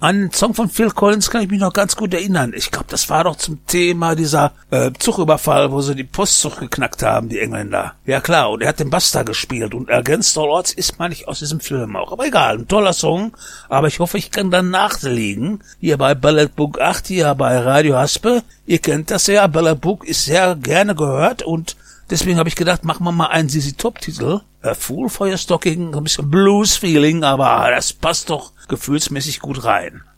An den Song von Phil Collins kann ich mich noch ganz gut erinnern. Ich glaube, das war doch zum Thema dieser Zugüberfall, wo sie die Postzug geknackt haben, die Engländer. Ja klar, und er hat den Buster gespielt und Against All Odds ist, meine ich, aus diesem Film auch. Aber egal, ein toller Song, aber ich hoffe, ich kann dann nachlegen. Hier bei Ballad Book 8, hier bei Radio Haspe. Ihr kennt das ja, Ballad Book ist sehr gerne gehört und deswegen habe ich gedacht, machen wir mal einen ZZ Top-Titel. A Fool for Your Stocking, ein bisschen Blues-Feeling, aber das passt doch gefühlsmäßig gut rein.